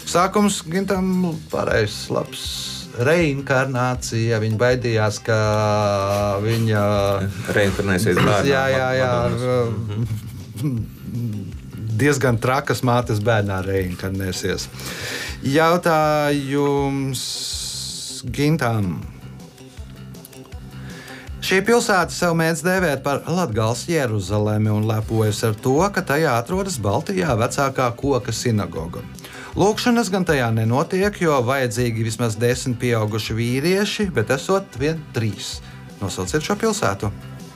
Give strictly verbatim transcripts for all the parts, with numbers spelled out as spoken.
Sākums Gintam pareizs, labs. Reinkarnācija. Viņa baidījās, ka viņa reinkarnēsies bērnā. Jā, jā, jā. Diezgan trakas mātes bērnā reinkarnēsies. Jautājums Gintam. Šī pilsēta sev mēdz dēvēt par Latgales Jeruzalemi un lepojas ar to, ka tajā atrodas Baltijā vecākā koka sinagoga. Lūkšanas gan tajā nenotiek, jo vajadzīgi vismaz desmit pieauguši vīrieši, bet esot vien trīs. Nosauciet šo pilsētu.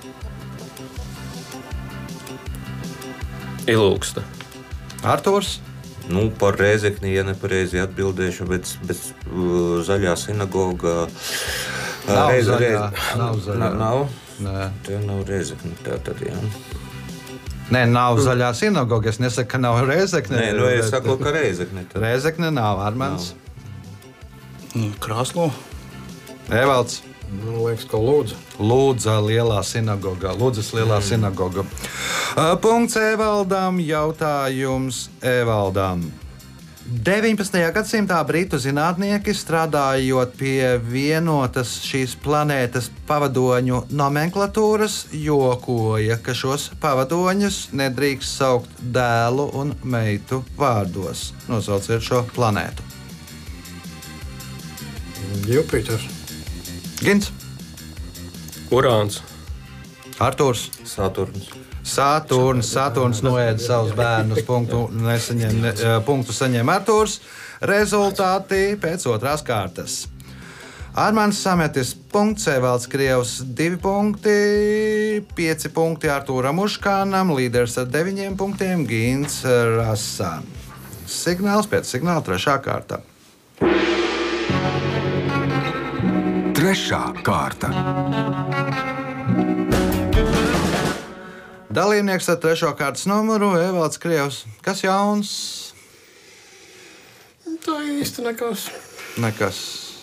Ilūksta. Artūrs. Nu, par Rēzekni, ja nepareizi atbildēšu, bet, bet uh, zaļā sinagoga. Uh, Nav reiz, zaļā. reiz, Nav zaļā. Nav? Nē. Tā nav Rēzekni, tā tad, jā. Nē, nav zaļā sinagoga. Es nesaku, ka nav Rēzekne. Nē, nu es saku, ka Rēzekne. Rēzekne nav, Armāns. Krāslo. Evalds. Man liekas, ka Lūdza. Lūdza lielā sinagogā. Lūdzas lielā mm. sinagoga. Uh, punkts Evaldam. Jautājums Evaldam. deviņpadsmitajā gadsimtā britu zinātnieki, strādājot pie vienotas šīs planētas pavadoņu nomenklatūras, jokoja, ka šos pavadoņus nedrīkst saukt dēlu un meitu vārdos. Nosauciet šo planētu. Jupiters. Gins. Urāns. Artūrs. Saturns. Saturns, Saturns noēda savus bērnus, punktu, nesaņem, ne, punktu saņem Artūrs. Rezultāti pēc otrās kārtas. Armāns sametis punkts, Evalds Krievs divi punkti, pieci punkti Artūram Uškānam, līderis ar deviņiem punktiem Gins Rasa. Signāls pēc signāla trešā kārta. Trešā kārta. Dalībnieks ar trešo kārtas numuru Evalds Krievs. Kas jauns? Tā īsti nekas. Nekas.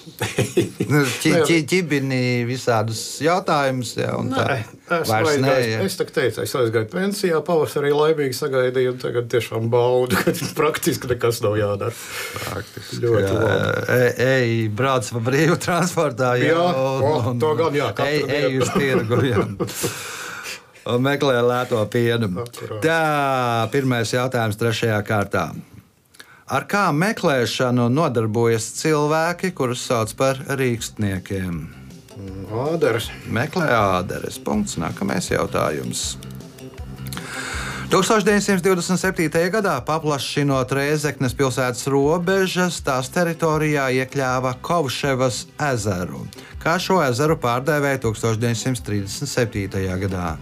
Ķibini visādus jautājumus. Ja, Nē, es, ne, es, es tā teicu, es aizgāju pensijā, pavasarī laimīgi sagaidīju, un tagad tiešām baudu, ka praktiski nekas nav jādara. Praktiski. Ļoti labi. Ej, ej, brauc pa brīvu transportā. Jā, jā un, o, un, to gan jā. Ej, ej uz tirgu, jā. Un meklē lēto pienu. Akurāt. Tā, pirmais jautājums trešajā kārtā. Ar kā meklēšanu nodarbojas cilvēki, kurus sauc par rīkstniekiem? Āderes. Meklē āderes. Punkts. Nākamais jautājums. tūkstoš deviņsimt divdesmit septītajā gadā, paplašinot Rēzeknes pilsētas robežas, tās teritorijā iekļāva Kovševas ezeru. Kā šo ezeru pārdēvēja tūkstoš deviņsimt trīsdesmit septītajā gadā?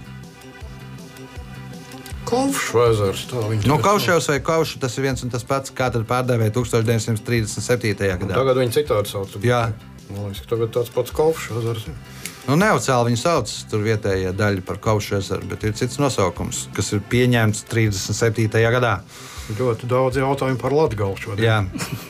Kovšu ezers. Nu, Kauševs vai Kaušu, tas ir viens un tas pats, kā tad pārdēvēja tūkstoš deviņsimt trīsdesmit septītajā gadā. Tagad viņi citādi sauc. Jā. Man liekas, ka tagad tāds pats Kovšu ezers. Nu, neoficiāli viņi sauc tur vietējie daļa par Kaušu ezeru, bet ir cits nosaukums, kas ir pieņemts trīsdesmit septītajā gadā. Ļoti daudz jautājumu par Latgali šodien. Jā.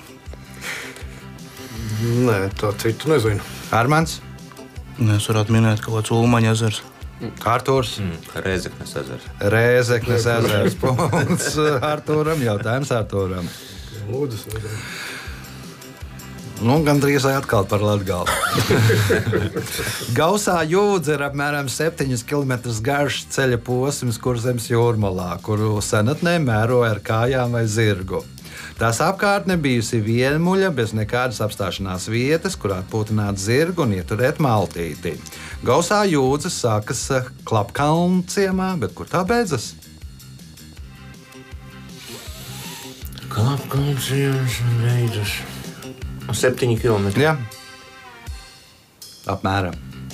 Nē, tā citu nezinu. Armāns? Es varētu minēt kaut kāds Ulmaņa ezers. Artūrs? Mm, Rēzeknes ezers. Rēzeknes ezers. Punkts Artūram. Jautājums Artūram. Lūdzas ezers. Nu, gandrīz atkal par Latgali. Gausā jūdze ir apmēram septiņus kilometrus garš ceļa posms Kurzemes jūrmalā, kuru senatnē mēroja ar kājām vai zirgu. Tās apkārtne bijusi vienmuļa, bez nekādas apstāšanās vietas, kur atpūtināt zirgu un ieturēt maltīti. Gausā jūdze sākas Klapkalnu ciemā, bet kur tā beidzas? Klapkalnu ciems un beidzas. Septiņi kilometri. Jā. Apmēram.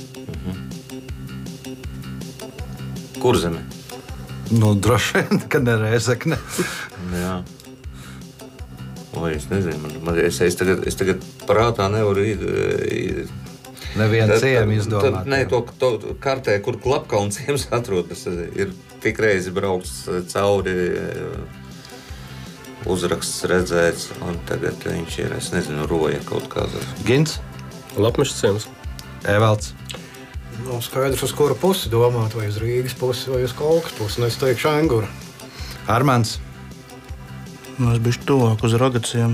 Kurzeme. Nu, droši vien, ka ne Rēzekne. Jā. Vai es nezinu, man, man, es, es, tagad, es tagad prātā nevaru ir. Nevienu ciemu izdomāt. Nē, to, to kartē, kur Klapkalnu ciems atrodas, ir tik reizi braukts cauri, uzraksts redzēts, un tagad viņš ir, es nezinu, roja kaut kādā. Gins? Lapmešs ciems. Evalds? Nav skaidrs, uz kuru pusi domāt, vai uz Rīgas pusi, vai uz Kaukas pusi. Nu, es teikšu Enguru. Armāns? Nu, es bišķi tuvāk uz Ragaciem.